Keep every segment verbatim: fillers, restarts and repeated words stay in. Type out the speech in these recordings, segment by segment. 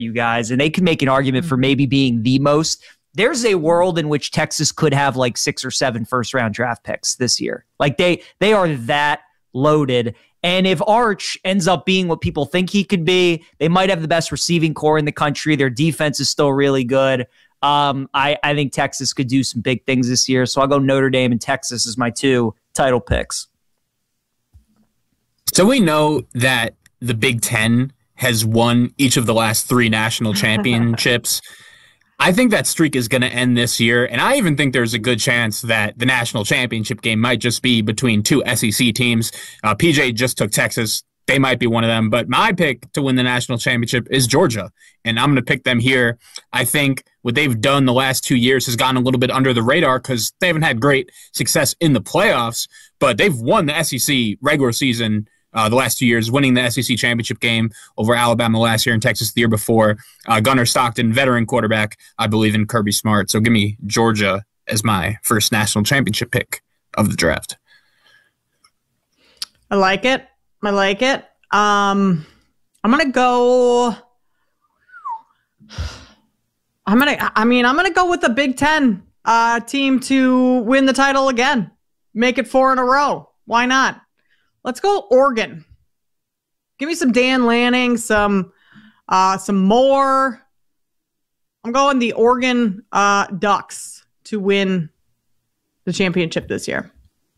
you guys, and they can make an argument for maybe being the most. There's a world in which Texas could have like six or seven first round draft picks this year. Like they they are that loaded. And if Arch ends up being what people think he could be, they might have the best receiving core in the country. Their defense is still really good. Um, I, I think Texas could do some big things this year. So I'll go Notre Dame and Texas as my two title picks. So we know that the Big Ten has won each of the last three national championships. I think that streak is going to end this year, and I even think there's a good chance that the national championship game might just be between two S E C teams. Uh, P J just took Texas. They might be one of them, but my pick to win the national championship is Georgia, and I'm going to pick them here. I think what they've done the last two years has gone a little bit under the radar because they haven't had great success in the playoffs, but they've won the S E C regular season Uh, the last two years, winning the S E C championship game over Alabama last year and Texas the year before. Uh, Gunnar Stockton, veteran quarterback, I believe in Kirby Smart. So give me Georgia as my first national championship pick of the draft. I like it. I like it. Um, I'm going to go. I'm going to, I mean, I'm going to go with the Big Ten uh, team to win the title again. Make it four in a row. Why not? Let's go Oregon. Give me some Dan Lanning, some uh, some more. I'm going the Oregon uh, Ducks to win the championship this year.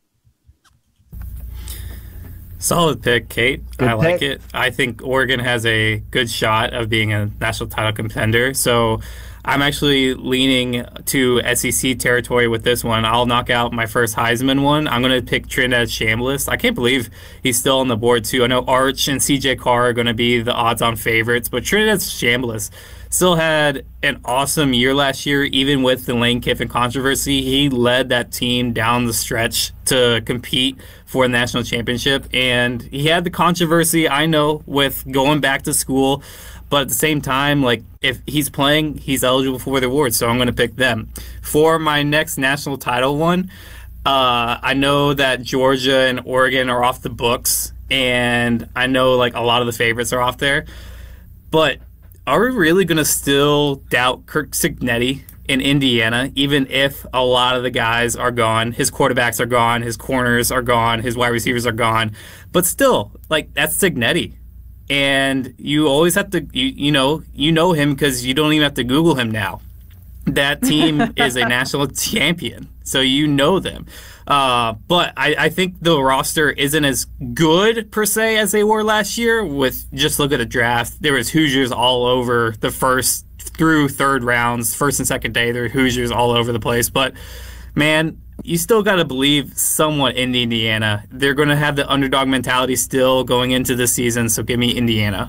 Solid pick, Kate. Good I like pick. it. I think Oregon has a good shot of being a national title contender. So I'm actually leaning to S E C territory with this one. I'll knock out my first Heisman one. I'm going to pick Trinidad Chambliss. I can't believe he's still on the board, too. I know Arch and C J Carr are going to be the odds-on favorites, but Trinidad Chambliss still had an awesome year last year, even with the Lane Kiffin controversy. He led that team down the stretch to compete for a national championship, and he had the controversy, I know, with going back to school. But at the same time, like, if he's playing, he's eligible for the award, so I'm going to pick them. For my next national title one, uh, I know that Georgia and Oregon are off the books, and I know, like, a lot of the favorites are off there. But are we really going to still doubt Kirk Cignetti in Indiana, even if a lot of the guys are gone? His quarterbacks are gone, his corners are gone, his wide receivers are gone. But still, like, that's Cignetti. And you always have to, you, you know, you know him because you don't even have to Google him now. That team is a national champion, so you know them. Uh, but I, I think the roster isn't as good, per se, as they were last year. With just look at the draft. There was Hoosiers all over the first through third rounds, first and second day. There were Hoosiers all over the place. But, man, you still got to believe somewhat in Indiana. They're going to have the underdog mentality still going into the season, so give me Indiana.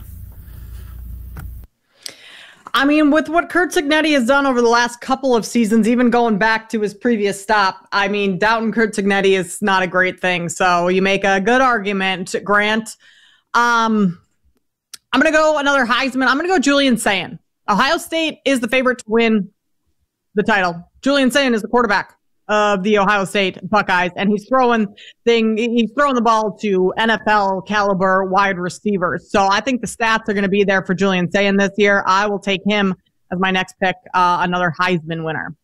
I mean, with what Kurt Cignetti has done over the last couple of seasons, even going back to his previous stop, I mean, doubting Kurt Cignetti is not a great thing. So you make a good argument, Grant. Um, I'm going to go another Heisman. I'm going to go Julian Sayin. Ohio State is the favorite to win the title. Julian Sayin is the quarterback of the Ohio State Buckeyes, and he's throwing thing he's throwing the ball to N F L caliber wide receivers. So I think the stats are going to be there for Julian Sayin this year. I will take him as my next pick, uh, another Heisman winner.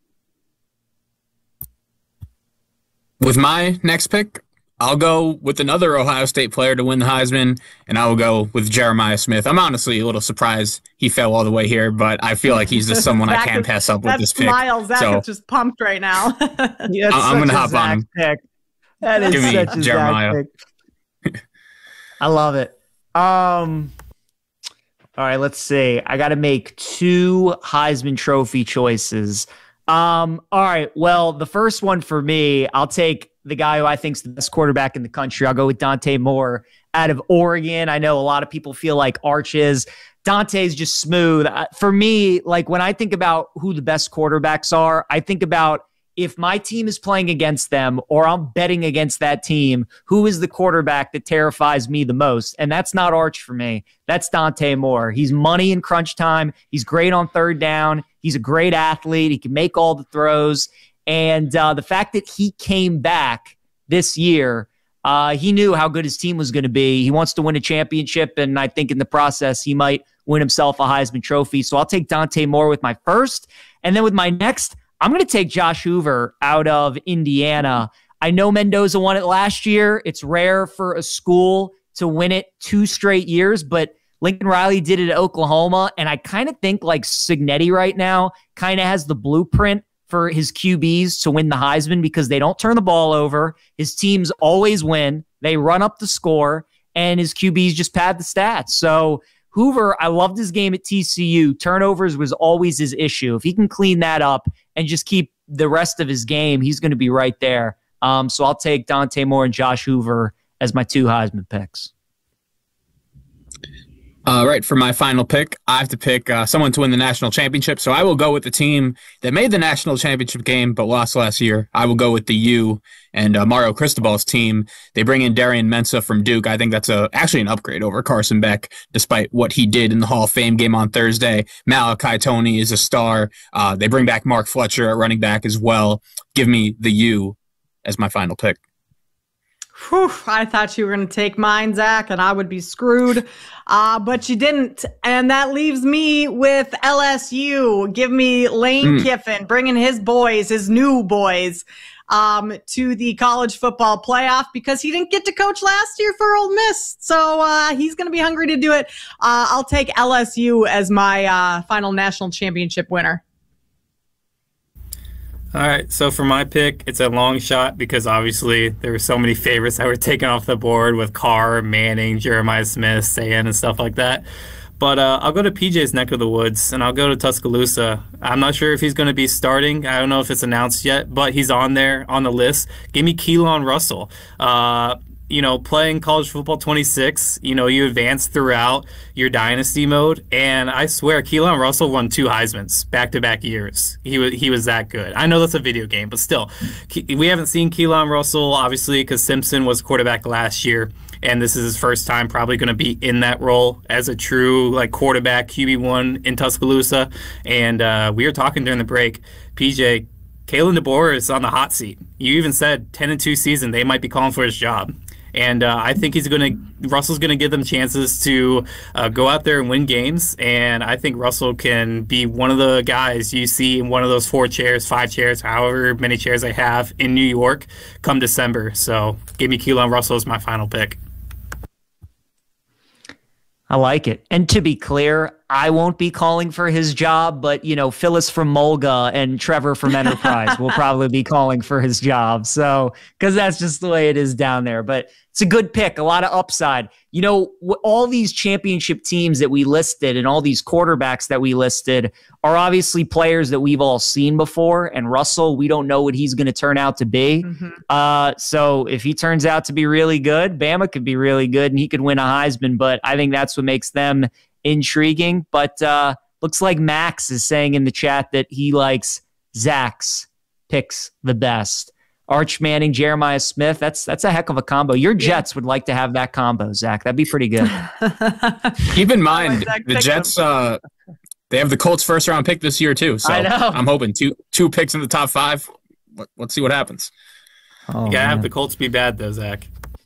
With my next pick, I'll go with another Ohio State player to win the Heisman, and I will go with Jeremiah Smith. I'm honestly a little surprised he fell all the way here, but I feel like he's just someone I can't pass up with this pick. Miles, Zach so, is just pumped right now. Yeah, I'm going to hop Zach on him. Pick. That is Give me such a Jeremiah. Zach pick. I love it. Um, all right, let's see. I got to make two Heisman Trophy choices. Um, all right, well, the first one for me, I'll take the guy who I think is the best quarterback in the country. I'll go with Dante Moore out of Oregon. I know a lot of people feel like Arch is. Dante's just smooth. Uh, for me, like when I think about who the best quarterbacks are, I think about if my team is playing against them or I'm betting against that team, who is the quarterback that terrifies me the most? And that's not Arch for me. That's Dante Moore. He's money in crunch time. He's great on third down. He's a great athlete. He can make all the throws. And uh, the fact that he came back this year, uh, he knew how good his team was going to be. He wants to win a championship, and I think in the process he might win himself a Heisman Trophy. So I'll take Dante Moore with my first. And then with my next, I'm going to take Josh Hoover out of Indiana. I know Mendoza won it last year. It's rare for a school to win it two straight years, but Lincoln Riley did it at Oklahoma. And I kind of think like Cignetti right now kind of has the blueprint for his Q Bs to win the Heisman because they don't turn the ball over. His teams always win. They run up the score, and his Q Bs just pad the stats. So Hoover, I loved his game at T C U. Turnovers was always his issue. If he can clean that up and just keep the rest of his game, he's going to be right there. Um, so I'll take Dante Moore and Josh Hoover as my two Heisman picks. All right, for my final pick, I have to pick uh, someone to win the national championship. So I will go with the team that made the national championship game but lost last year. I will go with the U and uh, Mario Cristobal's team. They bring in Darian Mensah from Duke. I think that's a actually an upgrade over Carson Beck, despite what he did in the Hall of Fame game on Thursday. Malachi Toney is a star. Uh, they bring back Mark Fletcher at running back as well. Give me the U as my final pick. Whew, I thought you were going to take mine, Zach, and I would be screwed, uh, but you didn't. And that leaves me with L S U. Give me Lane mm. Kiffin, bringing his boys, his new boys, um, to the college football playoff because he didn't get to coach last year for Ole Miss. So uh, he's going to be hungry to do it. Uh, I'll take L S U as my uh, final national championship winner. All right, so for my pick, it's a long shot because obviously there were so many favorites that were taken off the board with Carr, Manning, Jeremiah Smith, Sayan, and stuff like that. But uh, I'll go to P J's neck of the woods, and I'll go to Tuscaloosa. I'm not sure if he's going to be starting. I don't know if it's announced yet, but he's on there on the list. Give me Keelan Russell. Uh, you know, playing college football twenty-six, you know, you advance throughout your dynasty mode. And I swear, Keelan Russell won two Heismans back-to-back years. He was, he was that good. I know that's a video game, but still, we haven't seen Keelan Russell, obviously, because Simpson was quarterback last year. And this is his first time probably going to be in that role as a true like quarterback Q B one in Tuscaloosa. And uh, we were talking during the break, P J, Kalen DeBoer is on the hot seat. You even said ten and two season, they might be calling for his job. And uh, I think he's going to, Russell's going to give them chances to uh, go out there and win games. And I think Russell can be one of the guys you see in one of those four chairs, five chairs, however many chairs I have in New York come December. So give me Keelan Russell as my final pick. I like it. And to be clear, I won't be calling for his job, but, you know, Phyllis from Mulga and Trevor from Enterprise will probably be calling for his job. So, because that's just the way it is down there. But it's a good pick, a lot of upside. You know, all these championship teams that we listed and all these quarterbacks that we listed are obviously players that we've all seen before. And Russell, we don't know what he's going to turn out to be. Mm-hmm. Uh, so if he turns out to be really good, Bama could be really good and he could win a Heisman. But I think that's what makes them intriguing. But uh, looks like Max is saying in the chat that he likes Zach's picks the best. Arch Manning, Jeremiah Smith. That's that's a heck of a combo. Your Jets yeah. would like to have that combo, Zach. That'd be pretty good. Keep in mind, the Jets, uh, they have the Colts first round pick this year too. So I know. I'm hoping two two picks in the top five. Let's see what happens. Oh, you gotta man. have the Colts be bad though, Zach.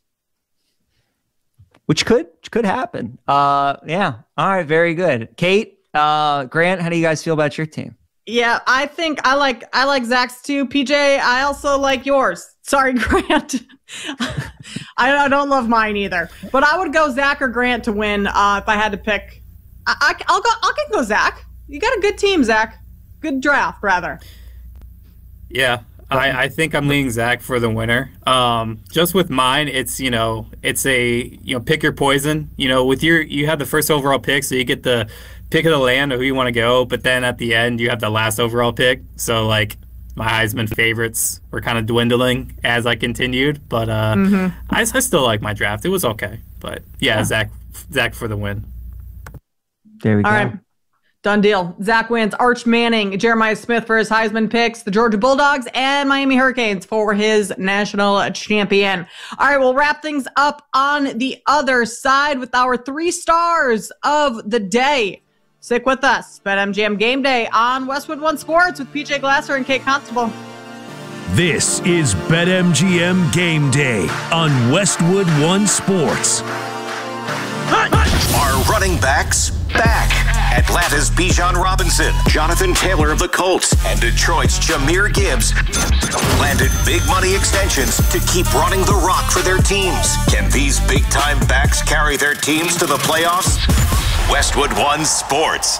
Which could which could happen. Uh, yeah. All right. Very good. Kate, uh, Grant, how do you guys feel about your team? Yeah, I think I like I like Zach's too. P J, I also like yours. Sorry, Grant. I, I don't love mine either. But I would go Zach or Grant to win uh, if I had to pick. I, I, I'll go. I can go Zach. You got a good team, Zach. Good draft, rather. Yeah, I, I think I'm leaning Zach for the winner. Um, just with mine, it's you know, it's a you know, pick your poison. You know, with your you have the first overall pick, so you get the pick of the land of who you want to go, but then at the end you have the last overall pick. So like my Heisman favorites were kind of dwindling as I continued, but uh, mm-hmm. I, I still like my draft. It was okay, but yeah, yeah. Zach Zach for the win. There we All go. Right. Done deal. Zach wins. Arch Manning, Jeremiah Smith for his Heisman picks, the Georgia Bulldogs, and Miami Hurricanes for his national champion. All right, we'll wrap things up on the other side with our three stars of the day. Stick with us. BetMGM Game Day on Westwood One Sports with P J Glasser and Kate Constable. This is BetMGM Game Day on Westwood One Sports. Are running backs back. Atlanta's Bijan Robinson, Jonathan Taylor of the Colts, and Detroit's Jahmyr Gibbs landed big money extensions to keep running the rock for their teams. Can these big-time backs carry their teams to the playoffs? Westwood One Sports.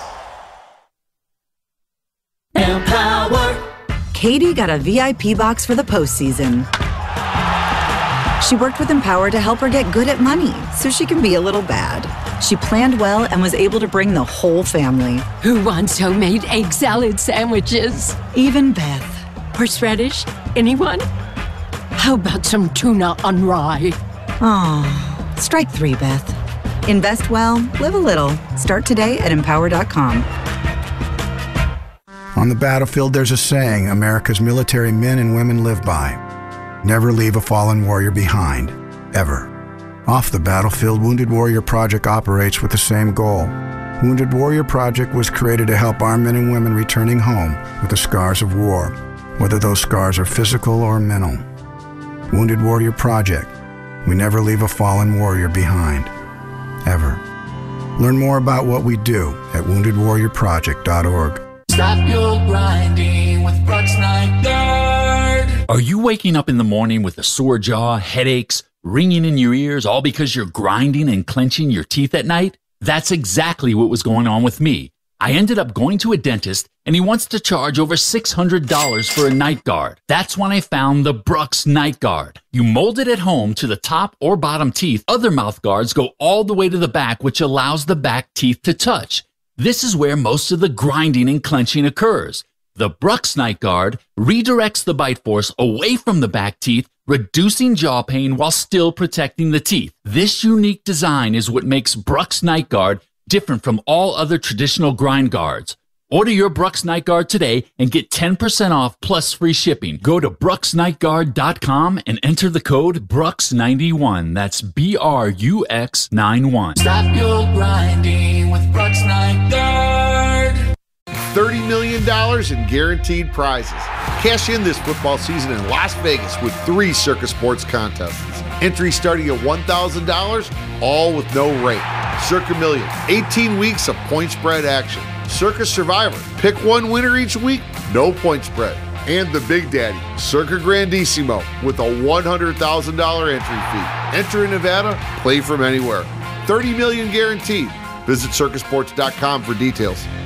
Empower. Katie got a V I P box for the postseason. She worked with Empower to help her get good at money so she can be a little bad. She planned well and was able to bring the whole family. Who wants homemade egg salad sandwiches? Even Beth. Horseradish? Anyone? How about some tuna on rye? Aw, strike three, Beth. Invest well, live a little. Start today at empower dot com. On the battlefield, there's a saying America's military men and women live by. Never leave a fallen warrior behind, ever. Off the battlefield, Wounded Warrior Project operates with the same goal. Wounded Warrior Project was created to help our men and women returning home with the scars of war, whether those scars are physical or mental. Wounded Warrior Project. We never leave a fallen warrior behind, ever. Learn more about what we do at wounded warrior project dot org. Stop your grinding with Brooks Night Guard. Are you waking up in the morning with a sore jaw, headaches, ringing in your ears, all because you're grinding and clenching your teeth at night? That's exactly what was going on with me. I ended up going to a dentist, and he wants to charge over six hundred dollars for a night guard. That's when I found the Brooks Night Guard. You mold it at home to the top or bottom teeth. Other mouth guards go all the way to the back, which allows the back teeth to touch. This is where most of the grinding and clenching occurs. The Brooks Night Guard redirects the bite force away from the back teeth, reducing jaw pain while still protecting the teeth. This unique design is what makes Brooks Night Guard different from all other traditional grind guards. Order your Brooks Night Guard today and get ten percent off plus free shipping. Go to brooks night guard dot com and enter the code Brooks ninety-one. That's B R U X ninety-one. Stop your grinding with Brooks Night Guard. thirty million dollars in guaranteed prizes. Cash in this football season in Las Vegas with three Circa Sports contests. Entry starting at one thousand dollars, all with no rate. Circa Million, eighteen weeks of point spread action. Circa Survivor, pick one winner each week, no point spread. And the Big Daddy, Circa Grandissimo, with a one hundred thousand dollars entry fee. Enter in Nevada, play from anywhere. thirty million dollars guaranteed. Visit circa sports dot com for details.